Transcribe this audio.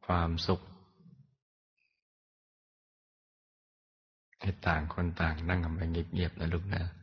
ความสุขให้ต่างคนต่างนั่งกันไปเงียบๆนะลูกนะ